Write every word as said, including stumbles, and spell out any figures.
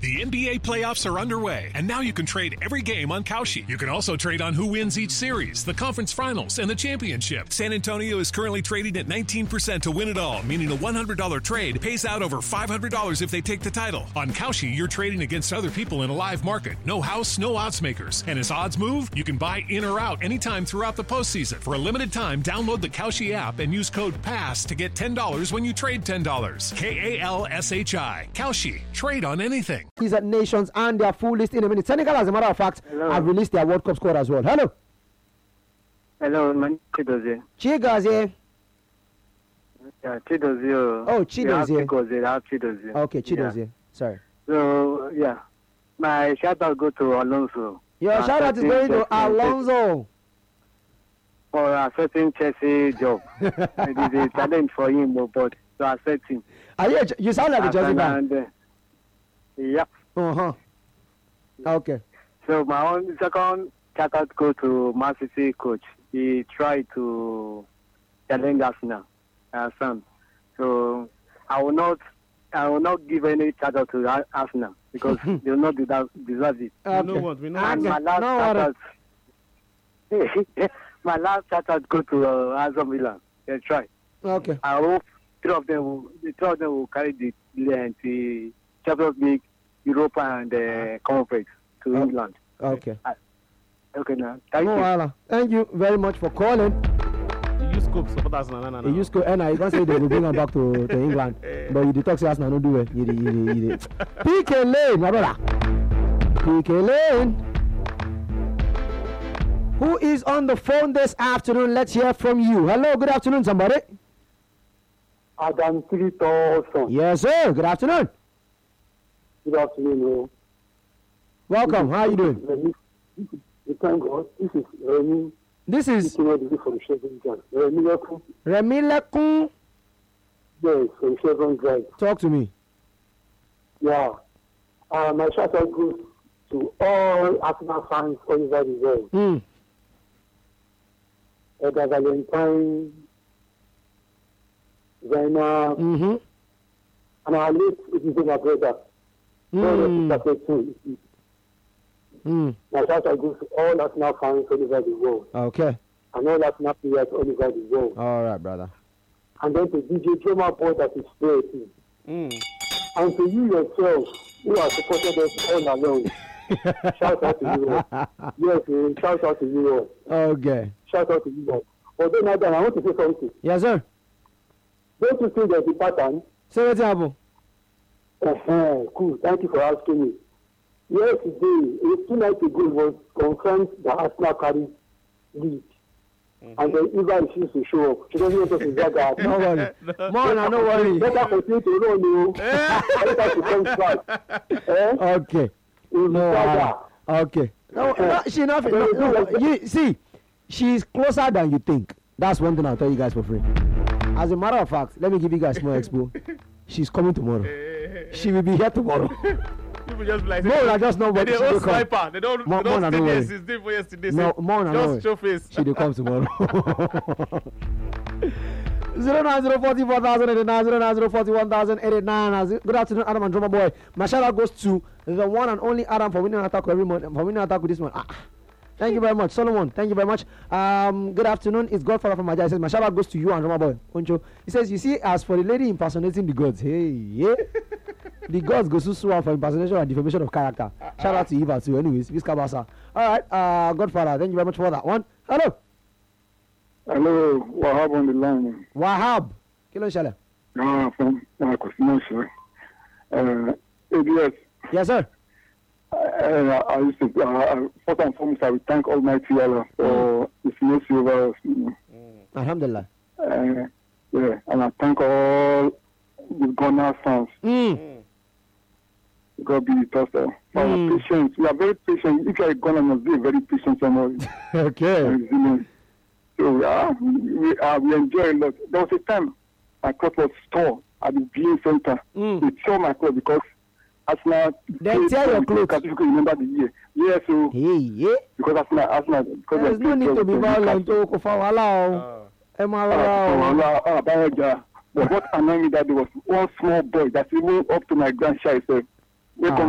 The N B A playoffs are underway, and now you can trade every game on Kalshi. You can also trade on who wins each series, the conference finals, and the championship. San Antonio is currently trading at nineteen percent to win it all, meaning a one hundred dollars trade pays out over five hundred dollars if they take the title. On Kalshi, you're trading against other people in a live market. No house, no odds makers. And as odds move, you can buy in or out anytime throughout the postseason. For a limited time, download the Kalshi app and use code PASS to get ten dollars when you trade ten dollars. K A L S H I. Kalshi. Trade on anything. These are nations and their full list in a minute. Senegal, as a matter of fact, Hello. have released their World Cup squad as well. Hello. Hello, man. Chidozie. Chigozie. Yeah, Chidozie. Oh, Chidozie. Chidozie. I have Chidozie. Okay, Chidozie. Yeah. Sorry. So, yeah. My shout out go to Alonso. Your Uh, shout out is going to Chelsea- Alonso. For accepting Chelsea job. It is a challenge for him, but to accept him. Are you, you sound like a Chelsea man. And, uh, yeah. Uh-huh. Okay. So my own second shout out go to Man City coach. He tried to challenge Arsenal. Uh, Sam. So I will not I will not give any shout out to Ar- Arsenal because they will not deserve, deserve it. Okay. You know what? We know And Okay. my last No shout worry. out my last shout out go to uh, Aston Villa. They try. Okay. I hope three of them will the three of them will carry the the, the Champions League, Europa and the Conference to Oh. England. Okay. Okay now. Thank No, you. Allah. Thank you very much for calling. You use scope support us. No, no, no. You used to, and I can't say they will bring them back to, to England. But you detox us now, don't do it. You, you, you, you, P K Lane, my brother. P K Lane. Who is on the phone this afternoon? Let's hear from you. Hello, good afternoon, somebody. Adam Three-Thousand. Yes, sir. Good afternoon. Good afternoon. Welcome. How are you doing? Remy, we thank God. This is Remy. This is This from Chevron Drive. Remy Lekun. Remy Lekun. Yes, from Chevron Drive. Talk to me. Yeah. Uh, my shout out goes to all Arsenal fans all over the world. Mm. Edgar Valentine, Zaina, Mm-hmm. and our late Idigo, my brother. Mm. Mm. My shout out goes to all Arsenal fans all over the world. Okay. And all Arsenal players all over the world. All right, brother. And then to D J Drummer Boy that is there too. Mm. And to you yourself, who have supported us all along. Shout out to you all. Yes, uh, shout out to you all. Okay. Shout out to you all. But then again, I want to say something. Yes, sir. Don't you think there's a pattern? Say what's happening. Uh-huh. Cool. Thank you for asking me. Yesterday, a two nights ago, it was confirmed that Arsenal carries lead. Mm-hmm. And then Eva refused to show up. She doesn't want us to get that. No worry. More now, no worry. Better continue to run, you. Better to come back. Eh? Okay. No, uh, okay. No, no, she not. No, no, you see, she's closer than you think. That's one thing I'll tell you guys for free. As a matter of fact, let me give you guys more expo. She's coming tomorrow. She will be here tomorrow. People just be like, no, I just know what they she don't will come. sniper. They don't. More, they don't more stay no there worry. since day before yesterday. No, say, more no just worry. show face. She will come tomorrow. Zero nine zero forty four thousand eighty nine zero nine zero forty one thousand eighty nine. Good afternoon, Adam and Drummer Boy. My shout out goes to the one and only Adam for winning an attack every month. For winning an attack with this one. Ah. Thank you very much, Solomon. Thank you very much. Um, good afternoon. It's Godfather from Maja. He says my shout out goes to you and Drummer Boy. Uncho. He says you see, as for the lady impersonating the gods, hey, yeah, the gods go so sue for impersonation and defamation of character. Shout out to Eva too. Anyways, Viscabasa. All right, uh, Godfather. Thank you very much for that one. Hello. Hello, Wahab on the line. Wahab. Kilo Shala. Ah, from Marcus, no, sir. Uh, A B S. Yes, sir. Uh, I used to, uh, first and foremost, I will thank Almighty Allah for His mercy over us. Mm. Alhamdulillah. Uh, yeah, and I thank all the Ghana fans. Mm. God be with us. Uh, for Mm. our patience, we are very patient. If you are Ghana, must be very patient and Okay. resilient. So uh, we, uh, we enjoy a lot. There was a time my club was store at the V A Center. Mm. They tore my club because Arsenal. They tear your clothes. If you can remember the year. Yeah, so. Hey, yeah. Because Arsenal, Arsenal. Because There's no need to be violent to go for Allah. But what annoyed me that there was one small boy that's even up to my grandchild. Welcome